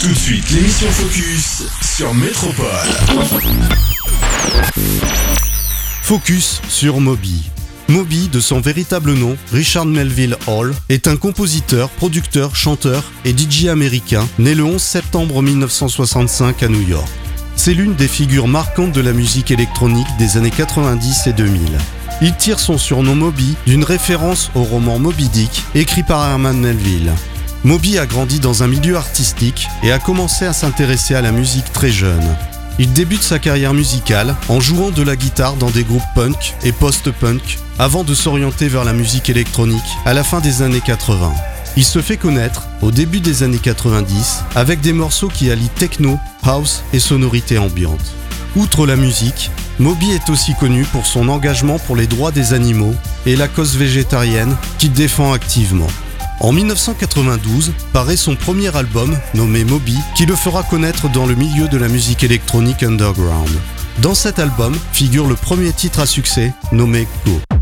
Tout de suite, l'émission Focus sur Métropole. Focus sur Moby. Moby, de son véritable nom, Richard Melville Hall, est un compositeur, producteur, chanteur et DJ américain, né le 11 septembre 1965 à New York. C'est l'une des figures marquantes de la musique électronique des années 90 et 2000. Il tire son surnom Moby d'une référence au roman Moby Dick, écrit par Herman Melville. Moby a grandi dans un milieu artistique et a commencé à s'intéresser à la musique très jeune. Il débute sa carrière musicale en jouant de la guitare dans des groupes punk et post-punk avant de s'orienter vers la musique électronique à la fin des années 80. Il se fait connaître au début des années 90 avec des morceaux qui allient techno, house et sonorités ambiantes. Outre la musique, Moby est aussi connu pour son engagement pour les droits des animaux et la cause végétarienne qu'il défend activement. En 1992, paraît son premier album, nommé Moby, qui le fera connaître dans le milieu de la musique électronique underground. Dans cet album figure le premier titre à succès, nommé Go.